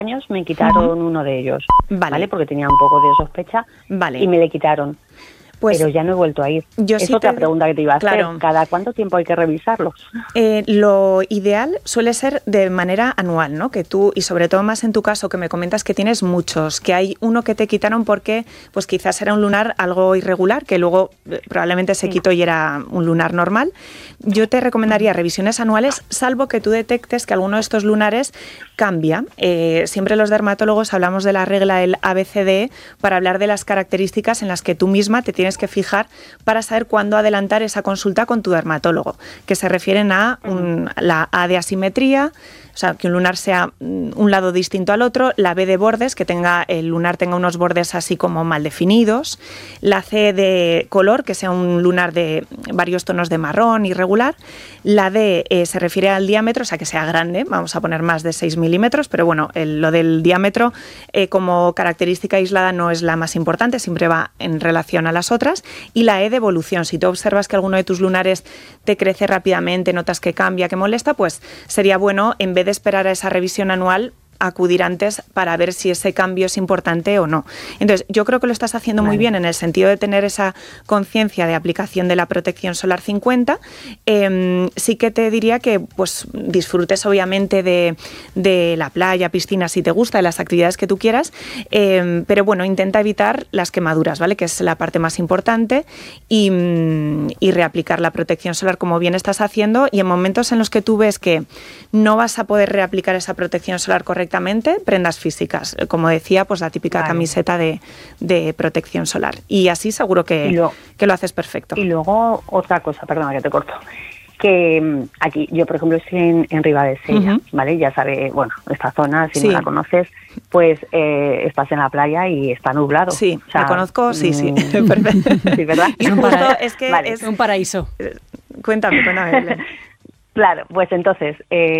años me quitaron uno de ellos, Vale. ¿vale? Porque tenía un poco de sospecha y me le quitaron. Pues, pero ya no he vuelto a ir. Es otra pregunta que te iba a hacer. ¿Cada cuánto tiempo hay que revisarlos? Lo ideal suele ser de manera anual, ¿no? Que tú, y sobre todo más en tu caso, que me comentas que tienes muchos, que hay uno que te quitaron porque pues quizás era un lunar algo irregular, que luego probablemente se quitó y era un lunar normal. Yo te recomendaría revisiones anuales, salvo que tú detectes que alguno de estos lunares cambia. Siempre los dermatólogos hablamos de la regla del ABCD para hablar de las características en las que tú misma te tienes que fijar para saber cuándo adelantar esa consulta con tu dermatólogo, que se refieren a la A de asimetría, o sea, que un lunar sea un lado distinto al otro, la B de bordes, que el lunar tenga unos bordes así como mal definidos, la C de color, que sea un lunar de varios tonos de marrón irregular, la D se refiere al diámetro, o sea, que sea grande, vamos a poner más de 6 milímetros, pero bueno, lo del diámetro como característica aislada no es la más importante, siempre va en relación a las otras, y la E de evolución. Si tú observas que alguno de tus lunares te crece rápidamente, notas que cambia, que molesta, pues sería bueno, en vez de esperar a esa revisión anual, acudir antes para ver si ese cambio es importante o no. Entonces, yo creo que lo estás haciendo muy bien en el sentido de tener esa conciencia de aplicación de la protección solar 50. Sí que te diría que pues disfrutes obviamente de la playa, piscina, si te gusta, de las actividades que tú quieras, pero bueno, intenta evitar las quemaduras, ¿vale? Que es la parte más importante, y reaplicar la protección solar como bien estás haciendo, y en momentos en los que tú ves que no vas a poder reaplicar esa protección solar correctamente, prendas físicas, como decía, pues la típica camiseta de protección solar, y así seguro que lo haces perfecto. Y luego otra cosa, perdona que te corto, que aquí yo por ejemplo estoy en Ribadesella, ¿vale? Ya sabes, bueno, esta zona, si no la conoces, pues estás en la playa y está nublado. Sí, o sea, la conozco, sí. Perfecto. Sí, ¿verdad? Es un paraíso. Cuéntame, Belén. Claro, pues entonces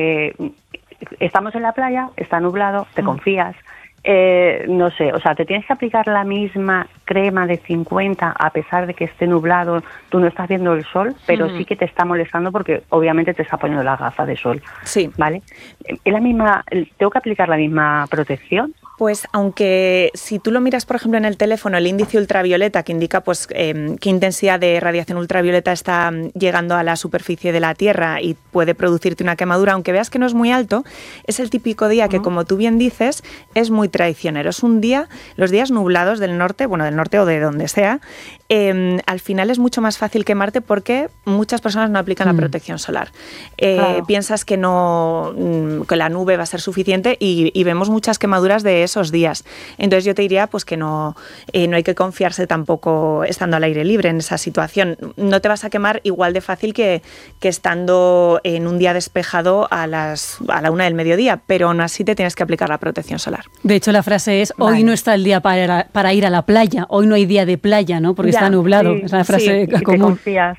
estamos en la playa, está nublado, te confías, no sé, o sea, te tienes que aplicar la misma crema de 50 a pesar de que esté nublado, tú no estás viendo el sol, pero sí que te está molestando porque obviamente te está poniendo la gafa de sol. Sí. ¿Vale? ¿Es la misma, tengo que aplicar la misma protección? Pues aunque si tú lo miras, por ejemplo, en el teléfono, el índice ultravioleta que indica pues qué intensidad de radiación ultravioleta está llegando a la superficie de la Tierra y puede producirte una quemadura, aunque veas que no es muy alto, es el típico día que, como tú bien dices, es muy traicionero. Es un día, los días nublados del norte o de donde sea, al final es mucho más fácil quemarte porque muchas personas no aplican la protección solar. Piensas que que la nube va a ser suficiente y vemos muchas quemaduras de esos días. Entonces yo te diría pues que no hay que confiarse tampoco estando al aire libre en esa situación. No te vas a quemar igual de fácil que estando en un día despejado a la 1 del mediodía, pero aún así te tienes que aplicar la protección solar. De hecho, la frase es, hoy no está el día para ir a la playa, hoy no hay día de playa, ¿no? Porque está nublado, es la frase común. Te confías.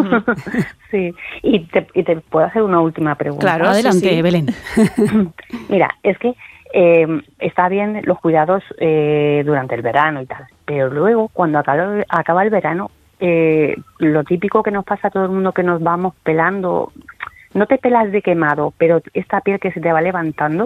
Sí, y te puedo hacer una última pregunta. Claro, adelante, Belén. Mira, es que está bien los cuidados durante el verano y tal, pero luego cuando acaba el verano, lo típico que nos pasa a todo el mundo, que nos vamos pelando, no te pelas de quemado, pero esta piel que se te va levantando,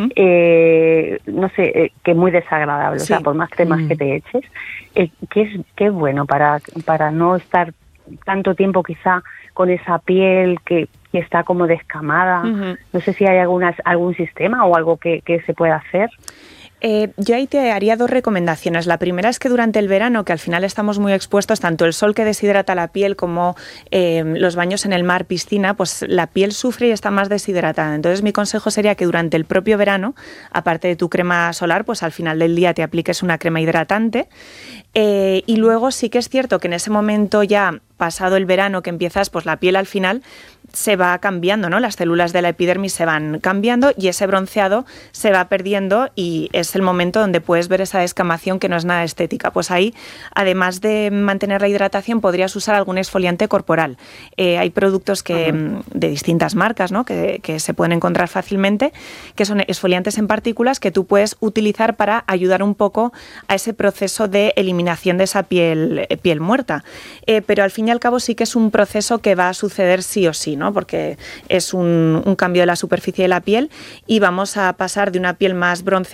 no sé, que es muy desagradable, o sea, por más cremas que te eches, que es bueno para no estar tanto tiempo quizá con esa piel que está como descamada. No sé si hay algún sistema o algo que se pueda hacer. Yo ahí te haría 2 recomendaciones. La primera es que durante el verano, que al final estamos muy expuestos, tanto el sol que deshidrata la piel como los baños en el mar, piscina, pues la piel sufre y está más deshidratada. Entonces mi consejo sería que durante el propio verano, aparte de tu crema solar, pues al final del día te apliques una crema hidratante. Y luego sí que es cierto que en ese momento ya pasado el verano, que empiezas, pues la piel al final se va cambiando, ¿no? Las células de la epidermis se van cambiando y ese bronceado se va perdiendo, y es el momento donde puedes ver esa descamación que no es nada estética. Pues ahí, además de mantener la hidratación, podrías usar algún exfoliante corporal. Hay productos de distintas marcas, ¿no? que se pueden encontrar fácilmente, que son exfoliantes en partículas que tú puedes utilizar para ayudar un poco a ese proceso de eliminación de esa piel muerta. Pero al fin fin y al cabo sí que es un proceso que va a suceder sí o sí, ¿no? Porque es un cambio de la superficie de la piel y vamos a pasar de una piel más bronceada